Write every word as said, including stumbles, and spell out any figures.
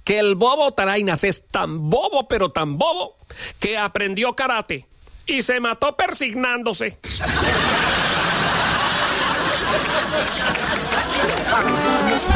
que el bobo Tarainas es tan bobo, pero tan bobo, que aprendió karate y se mató persignándose.